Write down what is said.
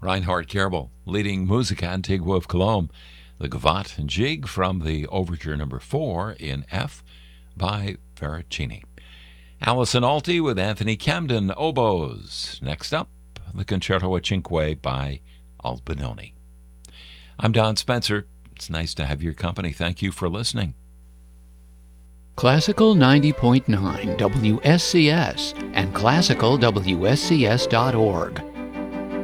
Reinhard Kerbel, leading Musica Antigua of Cologne, the Gavotte and Jig from the Overture No. 4 in F by Veracini. Alison Alty with Anthony Camden, oboes. Next up, the Concerto a Cinque by Albinoni. I'm Don Spencer. It's nice to have your company. Thank you for listening. Classical 90.9 WSCS and classicalwscs.org.